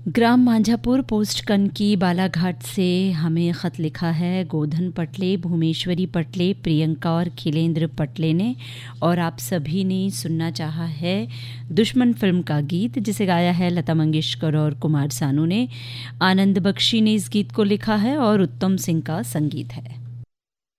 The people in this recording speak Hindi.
ग्राम मांझापुर पोस्ट कनकी बालाघाट से हमें ख़त लिखा है गोधन पटले, भूमेश्वरी पटले, प्रियंका और खिलेंद्र पटले ने, और आप सभी ने सुनना चाहा है दुश्मन फिल्म का गीत जिसे गाया है लता मंगेशकर और कुमार सानू ने। आनंद बख्शी ने इस गीत को लिखा है और उत्तम सिंह का संगीत है।